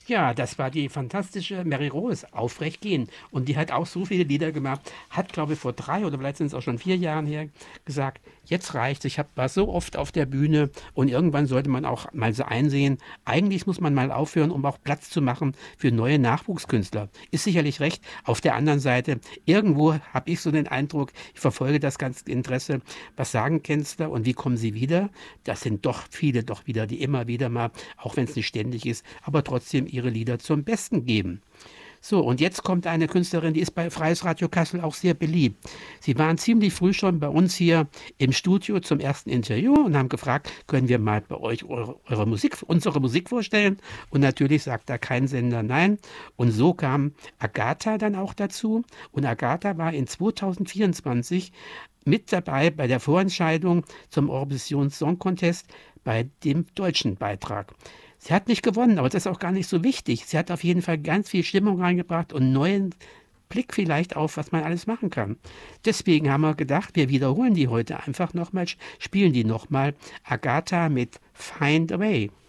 Ja, das war die fantastische Mary Rose, Aufrecht gehen. Und die hat auch so viele Lieder gemacht, hat, glaube ich, vor 3 oder vielleicht sind es auch schon 4 Jahren her gesagt, jetzt reicht's. War so oft auf der Bühne und irgendwann sollte man auch mal so einsehen, eigentlich muss man mal aufhören, um auch Platz zu machen für neue Nachwuchskünstler. Ist sicherlich recht. Auf der anderen Seite, irgendwo habe ich so den Eindruck, ich verfolge das ganze Interesse, was sagen Künstler und wie kommen sie wieder? Das sind doch viele doch wieder, die immer wieder mal, auch wenn es nicht ständig ist, aber trotzdem ihre Lieder zum Besten geben. So, und jetzt kommt eine Künstlerin, die ist bei Freies Radio Kassel auch sehr beliebt. Sie waren ziemlich früh schon bei uns hier im Studio zum ersten Interview und haben gefragt, können wir mal bei euch unsere Musik vorstellen? Und natürlich sagt da kein Sender nein. Und so kam Agatha dann auch dazu. Und Agatha war in 2024 mit dabei bei der Vorentscheidung zum Eurovision Song Contest bei dem deutschen Beitrag. Sie hat nicht gewonnen, aber das ist auch gar nicht so wichtig. Sie hat auf jeden Fall ganz viel Stimmung reingebracht und einen neuen Blick vielleicht auf, was man alles machen kann. Deswegen haben wir gedacht, wir wiederholen die heute einfach nochmal, spielen die nochmal. Agatha mit Find a Way.